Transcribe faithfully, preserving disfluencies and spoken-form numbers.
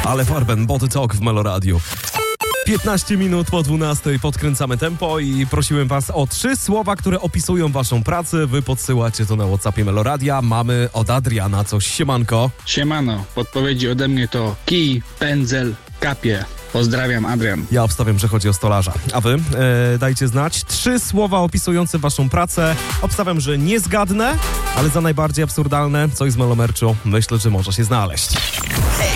Ale Farben, Body Talk w Meloradiu. piętnaście minut po dwunastej podkręcamy tempo i prosiłem was o trzy słowa, które opisują waszą pracę. Wy podsyłacie to na WhatsAppie Meloradia. Mamy od Adriana coś. Siemanko. Siemano, podpowiedzi ode mnie to kij, pędzel, kapie. Pozdrawiam, Adrian. Ja obstawiam, że chodzi o stolarza. A wy e, dajcie znać. Trzy słowa opisujące waszą pracę. Obstawiam, że nie zgadnę, ale za najbardziej absurdalne coś z Melomerczu myślę, że może się znaleźć.